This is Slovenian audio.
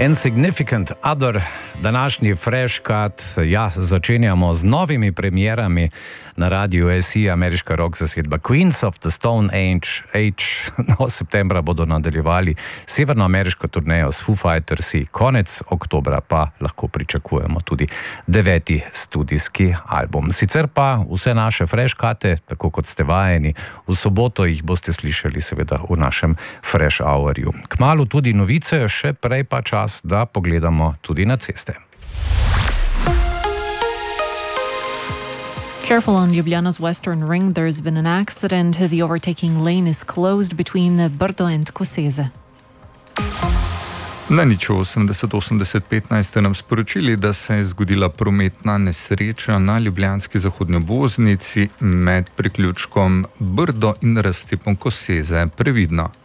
Insignificant Other, današnji Fresh Cut, začenjamo z novimi premierami na radiju SI, ameriška rock zasedba Queens of the Stone Age. Septembra bodo nadaljevali severnoameriško turnejo s Foo Fightersi, konec oktobra pa lahko pričakujemo tudi 9. studijski album. Sicer pa vse naše Fresh Cute, tako kot ste vajeni, v soboto jih boste slišali seveda v našem Fresh Hourju. Kmalu tudi novice, še prej pa čas, da pogledamo tudi na ceste. Careful on Ljubljana's Western Ring. There's been an accident. The overtaking lane is closed between Brdo and Koseze. Na niču 80-80-15 ste nam sporočili, da se je zgodila prometna nesreča na ljubljanski zahodni obvoznici med priključkom Brdo in razcepom Koseze. Previdno.